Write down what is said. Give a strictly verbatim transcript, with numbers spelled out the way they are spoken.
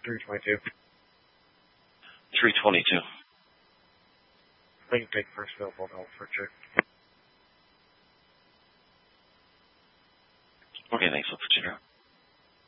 three twenty-two. three twenty-two. I can take first available help for check. Okay, thanks. I'll put you there.